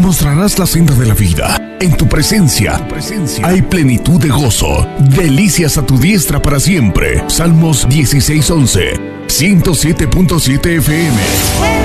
mostrarás la senda de la vida. En tu presencia hay plenitud de gozo, delicias a tu diestra para siempre. Salmos 16:11, 107.7 FM.